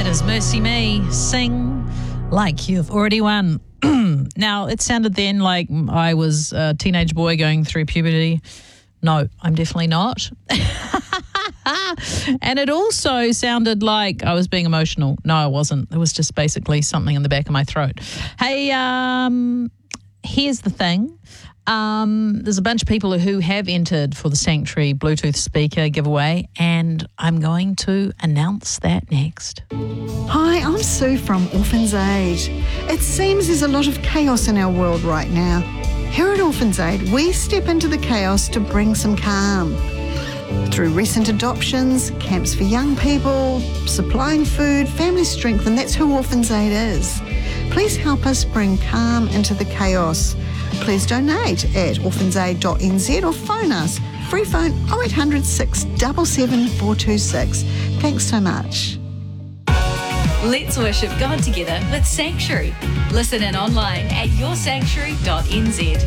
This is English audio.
is Mercy Me. Sing like you've already won. Now, it sounded then like I was a teenage boy going through puberty. No, I'm definitely not. And it also sounded like I was being emotional. No, I wasn't. It was just basically something in the back of my throat. Hey, here's the thing. There's a bunch of people who have entered for the Sanctuary Bluetooth speaker giveaway, and I'm going to announce that next. Hi, I'm Sue from Orphans Aid. It seems there's a lot of chaos in our world right now. Here at Orphans Aid, we step into the chaos to bring some calm. Through recent adoptions, camps for young people, supplying food, family strength, and that's who Orphans Aid is. Please help us bring calm into the chaos. Please donate at orphansaid.nz or phone us. Free phone 0800 677 426. Thanks so much. Let's worship God together with Sanctuary. Listen in online at yoursanctuary.nz.